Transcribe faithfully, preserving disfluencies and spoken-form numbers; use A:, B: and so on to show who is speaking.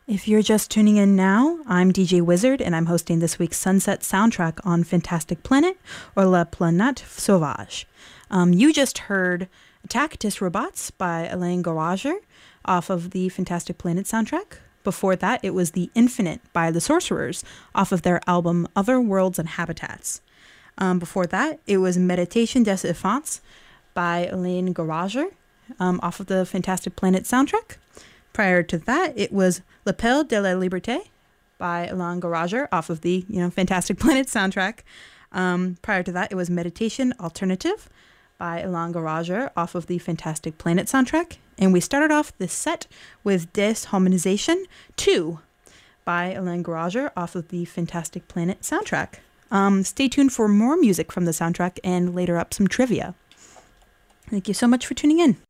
A: If you're just tuning in now, I'm D J Wizard, and I'm hosting this week's Sunset soundtrack on Fantastic Planet, or La Planète Sauvage. Um, you just heard Attaque des Robots by Alain Garager off of the Fantastic Planet soundtrack. Before that, it was The Infinite by The Sorcerers off of their album Other Worlds and Habitats. Um, before that, it was Meditation des Enfants by Alain Garager um, off of the Fantastic Planet soundtrack. Prior to that, it was L'Appel de la Liberté by Alain Garager off of the, you know, Fantastic Planet soundtrack. Um, prior to that, it was Meditation Alternative by Alain Garager off of the Fantastic Planet soundtrack. And we started off this set with Deshumanization two by Alain Garager off of the Fantastic Planet soundtrack. Um, stay tuned for more music from the soundtrack and later up some trivia. Thank you so much for tuning in.